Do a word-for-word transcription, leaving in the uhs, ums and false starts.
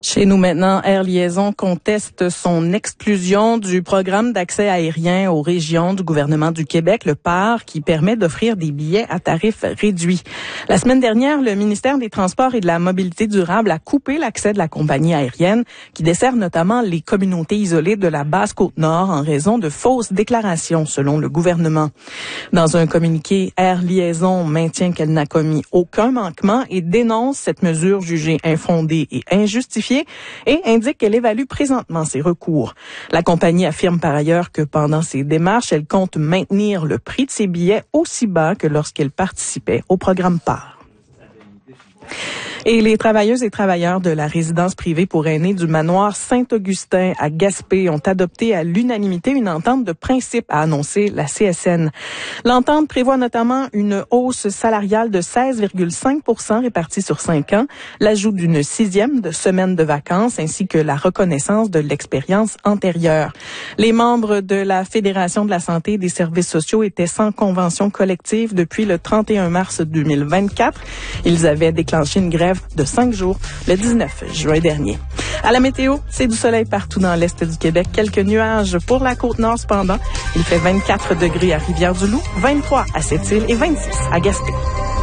Chez nous maintenant, Air Liaison conteste son exclusion du programme d'accès aérien aux régions du gouvernement du Québec, le P A R, qui permet d'offrir des billets à tarif réduit. La semaine dernière, le ministère des Transports et de la Mobilité durable a coupé l'accès de la compagnie aérienne qui dessert notamment les communautés isolées de la Basse-Côte-Nord en raison de fausses déclarations, selon le gouvernement. Dans un communiqué, Air Liaison maintient qu'elle n'a commis aucun manquement et dénonce cette mesure jugée infondée et injustifiée et indique qu'elle évalue présentement ses recours. La compagnie affirme par ailleurs que pendant ses démarches, elle compte maintenir le prix de ses billets aussi bas que lorsqu'elle participait au programme P A R. Et les travailleuses et travailleurs de la résidence privée pour aînés du manoir Saint-Augustin à Gaspé ont adopté à l'unanimité une entente de principe, a annoncé la C S N. L'entente prévoit notamment une hausse salariale de seize virgule cinq pour cent répartie sur cinq ans, l'ajout d'une sixième de semaine de vacances ainsi que la reconnaissance de l'expérience antérieure. Les membres de la Fédération de la santé et des services sociaux étaient sans convention collective depuis le trente et un mars deux mille vingt-quatre. Ils avaient déclenché une grève de cinq jours le dix-neuf juin dernier. À la météo, c'est du soleil partout dans l'est du Québec. Quelques nuages pour la Côte-Nord cependant. Il fait vingt-quatre degrés à Rivière-du-Loup, vingt-trois à Sept-Îles et vingt-six à Gaspé.